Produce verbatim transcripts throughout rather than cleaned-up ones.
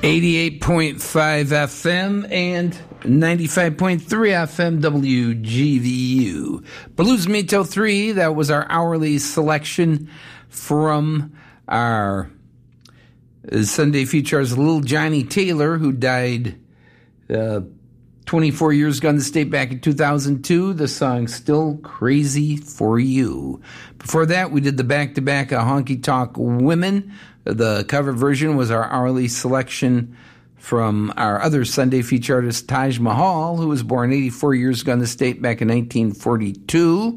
eighty-eight point five F M and ninety-five point three F M W G V U. Blues Me Till three, that was our hourly selection from our Sunday features Little Johnny Taylor, who died uh, twenty-four years ago in the state back in two thousand two. The song Still Crazy for You. Before that, we did the back-to-back uh, Honky Tonk Women. The cover version was our hourly selection from our other Sunday feature artist, Taj Mahal, who was born eighty-four years ago in the state back in nineteen forty-two.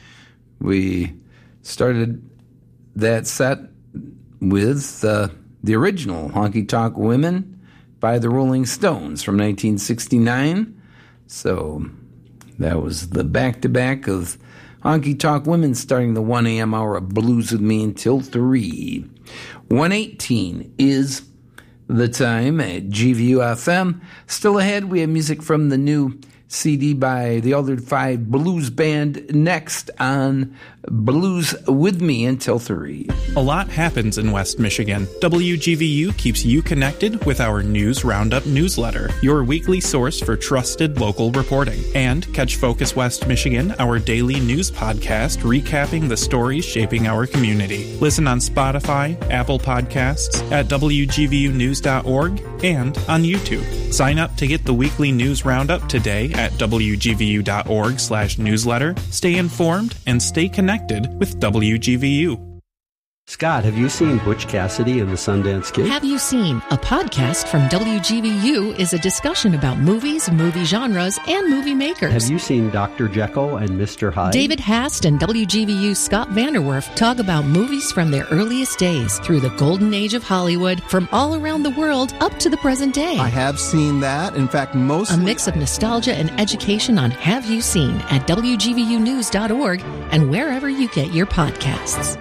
We started that set with uh, the original Honky Tonk Women by the Rolling Stones from nineteen sixty-nine. So that was the back-to-back of Honky Tonk Women starting the one a.m. hour of Blues with Me until three. one eighteen is the time at G V U F M. Still ahead, we have music from the new C D by the Altered Five Blues Band next on Blues With Me until three. A lot happens in West Michigan. W G V U keeps you connected with our News Roundup newsletter, your weekly source for trusted local reporting. And catch Focus West Michigan, our daily news podcast recapping the stories shaping our community. Listen on Spotify, Apple Podcasts, at W G V U news dot org, and on YouTube. Sign up to get the weekly news roundup today at W G V U dot org slash newsletter. Stay informed and stay connected with W G V U. Scott, have you seen Butch Cassidy and the Sundance Kid? Have you seen a podcast from W G V U is a discussion about movies, movie genres, and movie makers. Have you seen Doctor Jekyll and Mister Hyde? David Hast and W G V U's Scott Vanderwerf talk about movies from their earliest days through the golden age of Hollywood, from all around the world up to the present day. I have seen that. In fact, most A mix of nostalgia and education on Have You Seen at W G V U news dot org and wherever you get your podcasts.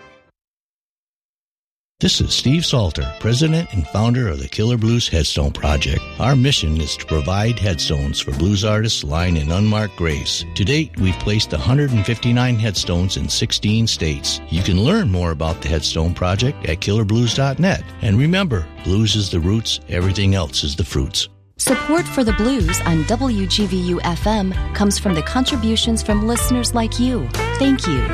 This is Steve Salter, president and founder of the Killer Blues Headstone Project. Our mission is to provide headstones for blues artists lying in unmarked graves. To date, we've placed one hundred fifty-nine headstones in sixteen states. You can learn more about the Headstone Project at killer blues dot net. And remember, blues is the roots, everything else is the fruits. Support for the blues on W G V U F M comes from the contributions from listeners like you. Thank you.